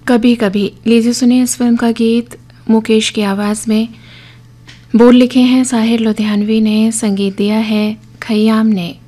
कभी कभी। लीजिए सुनिए इस फिल्म का गीत मुकेश की आवाज़ में। बोल लिखे हैं साहिर लुधियानवी ने, संगीत दिया है खयाम ने।